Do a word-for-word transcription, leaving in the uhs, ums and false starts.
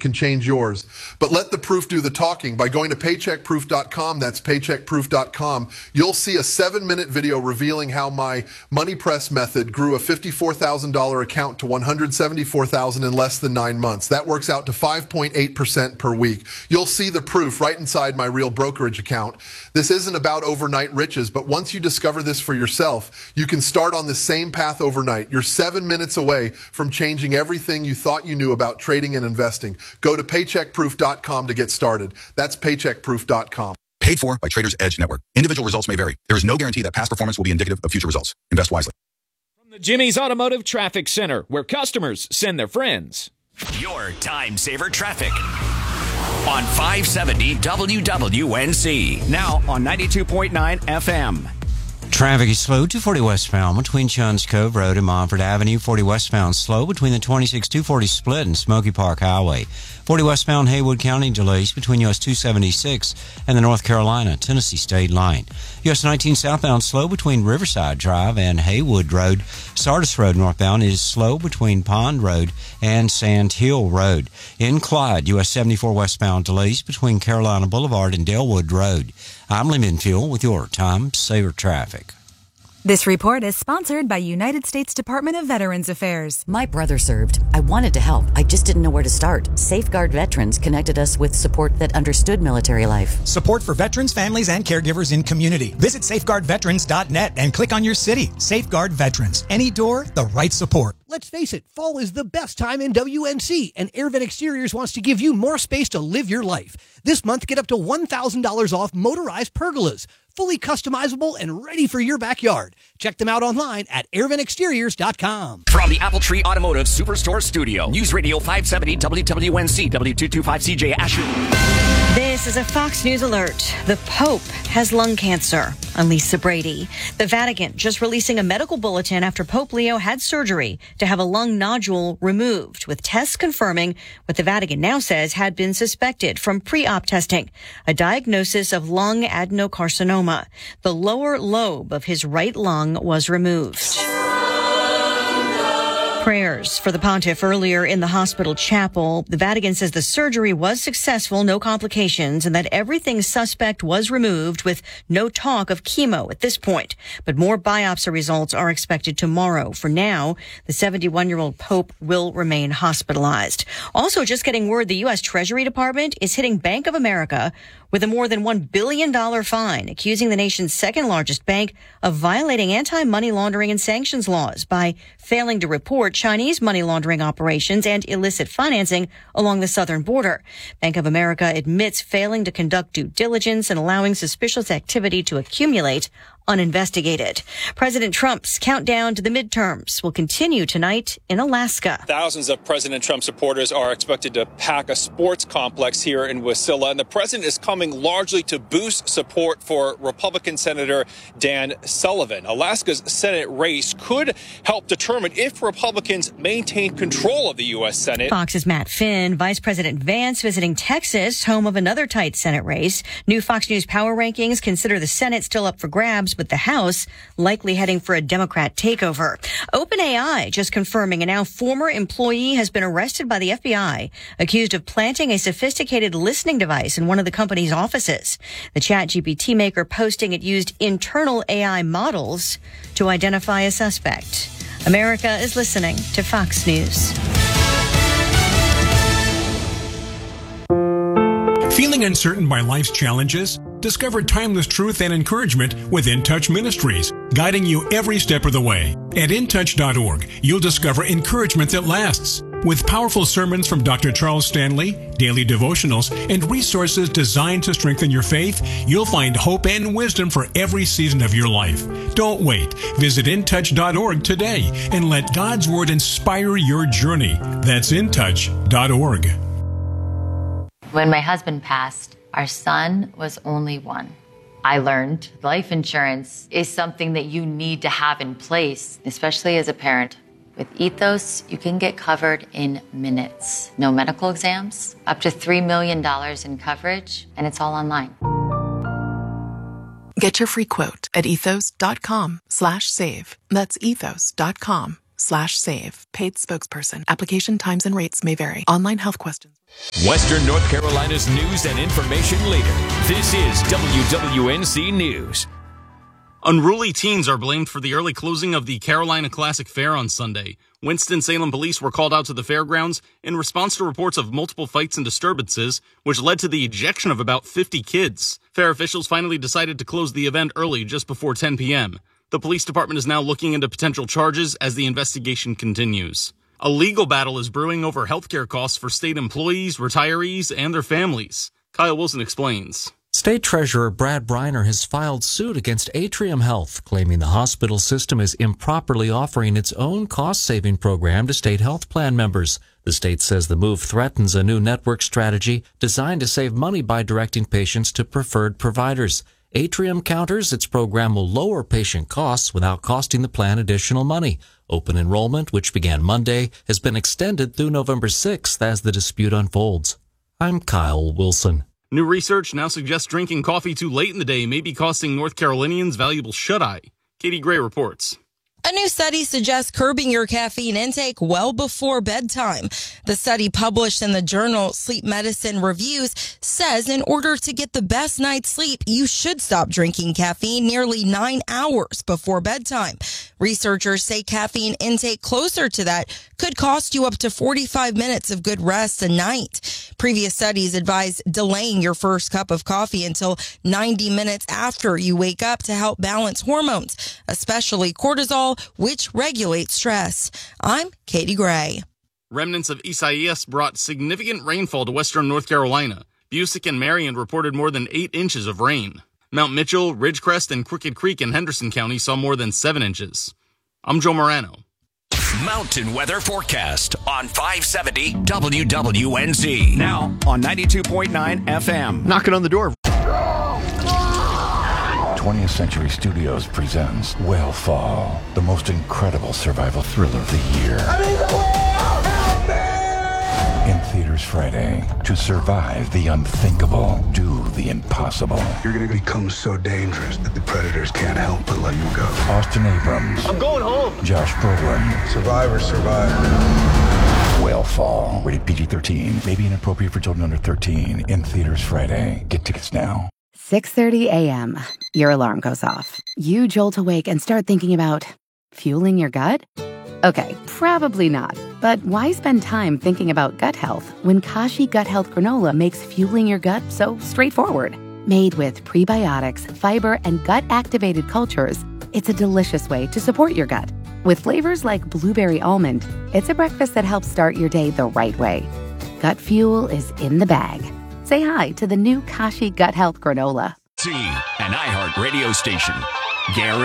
can change yours. But let the proof do the talking. By going to paycheck proof dot com, that's paycheck proof dot com, you'll see a seven-minute video revealing how my Money Press method grew a fifty-four thousand dollars account to one hundred seventy-four thousand dollars in less than nine months. That works out to five point eight percent per week. You'll see the proof right inside my real brokerage account. This isn't about overnight riches, but once you discover this for yourself, you can start on the same path overnight. You're seven minutes away from changing everything you thought you knew about trading and investing. Go to paycheck proof dot com to get started. That's paycheck proof dot com. Paid for by Traders Edge Network. Individual results may vary. There is no guarantee that past performance will be indicative of future results. Invest wisely. From the Jimmy's Automotive Traffic Center, where customers send their friends. Your time saver traffic on five seventy W W N C. Now on ninety-two point nine F M. Traffic is slow, two forty westbound between Shuns Cove Road and Montford Avenue. forty westbound slow between the twenty-six two forty split and Smoky Park Highway. forty westbound Haywood County delays between U S two seventy-six and the North Carolina-Tennessee state line. U S nineteen southbound slow between Riverside Drive and Haywood Road. Sardis Road northbound is slow between Pond Road and Sand Hill Road. In Clyde, U S seventy-four westbound delays between Carolina Boulevard and Delwood Road. I'm Lee Minfield with your Time Saver Traffic. This report is sponsored by United States Department of Veterans Affairs. My brother served. I wanted to help. I just didn't know where to start. Safeguard Veterans connected us with support that understood military life. Support for veterans, families, and caregivers in community. Visit safeguard veterans dot net and click on your city. Safeguard Veterans. Any door, the right support. Let's face it, fall is the best time in W N C, and AirVent Exteriors wants to give you more space to live your life. This month, get up to one thousand dollars off motorized pergolas. Fully customizable and ready for your backyard. Check them out online at air vent exteriors dot com. From the Apple Tree Automotive Superstore Studio, News Radio five seventy W W N C, W two twenty-five C J Asher. This is a Fox News alert. The Pope has lung cancer. I'm Lisa Brady. The Vatican just releasing a medical bulletin after Pope Leo had surgery to have a lung nodule removed, with tests confirming what the Vatican now says had been suspected from pre-op testing, a diagnosis of lung adenocarcinoma. The lower lobe of his right lung was removed. Prayers for the pontiff earlier in the hospital chapel. The Vatican says the surgery was successful, no complications, and that everything suspect was removed with no talk of chemo at this point. But more biopsy results are expected tomorrow. For now, the seventy-one-year-old Pope will remain hospitalized. Also, just getting word, the U S Treasury Department is hitting Bank of America with a more than one billion dollars fine, accusing the nation's second-largest bank of violating anti-money laundering and sanctions laws by failing to report Chinese money laundering operations and illicit financing along the southern border. Bank of America admits failing to conduct due diligence and allowing suspicious activity to accumulate uninvestigated. President Trump's countdown to the midterms will continue tonight in Alaska. Thousands of President Trump supporters are expected to pack a sports complex here in Wasilla, and the president is coming largely to boost support for Republican Senator Dan Sullivan. Alaska's Senate race could help determine if Republicans maintain control of the U S Senate. Fox's Matt Finn, Vice President Vance visiting Texas, home of another tight Senate race. New Fox News power rankings consider the Senate still up for grabs, but the House likely heading for a Democrat takeover. OpenAI just confirming a now former employee has been arrested by the F B I, accused of planting a sophisticated listening device in one of the company's offices. The ChatGPT maker posting it used internal A I models to identify a suspect. America is listening to Fox News. Feeling uncertain by life's challenges? Discover timeless truth and encouragement with In Touch Ministries, guiding you every step of the way. At in touch dot org, you'll discover encouragement that lasts. With powerful sermons from Doctor Charles Stanley, daily devotionals, and resources designed to strengthen your faith, you'll find hope and wisdom for every season of your life. Don't wait. Visit in touch dot org today and let God's Word inspire your journey. That's in touch dot org. When my husband passed, our son was only one. I learned life insurance is something that you need to have in place, especially as a parent. With Ethos, you can get covered in minutes. No medical exams, up to three million dollars in coverage, and it's all online. Get your free quote at ethos dot com slash save. That's ethos dot com slash save. Paid spokesperson. Application times and rates may vary. Online health questions. Western North Carolina's news and information leader. This is W W N C News. Unruly teens are blamed for the early closing of the Carolina Classic Fair on Sunday. Winston-Salem police were called out to the fairgrounds in response to reports of multiple fights and disturbances, which led to the ejection of about fifty kids. Fair officials finally decided to close the event early, just before ten p.m. The police department is now looking into potential charges as the investigation continues. A legal battle is brewing over healthcare costs for state employees, retirees, and their families. Kyle Wilson explains. State Treasurer Brad Briner has filed suit against Atrium Health, claiming the hospital system is improperly offering its own cost-saving program to state health plan members. The state says the move threatens a new network strategy designed to save money by directing patients to preferred providers. Atrium counters its program will lower patient costs without costing the plan additional money. Open enrollment, which began Monday, has been extended through November sixth as the dispute unfolds. I'm Kyle Wilson. New research now suggests drinking coffee too late in the day may be costing North Carolinians valuable shut-eye. Katie Gray reports. A new study suggests curbing your caffeine intake well before bedtime. The study, published in the journal Sleep Medicine Reviews, says in order to get the best night's sleep, you should stop drinking caffeine nearly nine hours before bedtime. Researchers say caffeine intake closer to that could cost you up to forty-five minutes of good rest a night. Previous studies advise delaying your first cup of coffee until ninety minutes after you wake up to help balance hormones, especially cortisol, which regulates stress. I'm Katie Gray. Remnants of Isaias brought significant rainfall to western North Carolina. Busick and Marion reported more than eight inches of rain. Mount Mitchell, Ridgecrest, and Crooked Creek in Henderson County saw more than seven inches. I'm Joe Morano. Mountain weather forecast on five seventy W W N Z. Now on ninety-two point nine F M. Knocking on the door. twentieth Century Studios presents Whale Fall, the most incredible survival thriller of the year. I'm in the whale! Help me! In theaters Friday. To survive the unthinkable, do the impossible. You're going to become so dangerous that the predators can't help but let you go. Austin Abrams. I'm going home. Josh Brolin. Survivor, survivor. Whale Fall. Rated P G thirteen. May be inappropriate for children under thirteen. In theaters Friday. Get tickets now. six thirty a.m. Your alarm goes off. You jolt awake and start thinking about fueling your gut? Okay, probably not. But why spend time thinking about gut health when Kashi Gut Health Granola makes fueling your gut so straightforward? Made with prebiotics, fiber, and gut-activated cultures, it's a delicious way to support your gut. With flavors like blueberry almond, it's a breakfast that helps start your day the right way. Gut fuel is in the bag. Say hi to the new Kashi Gut Health Granola. T, an iHeart radio station. Guaranteed.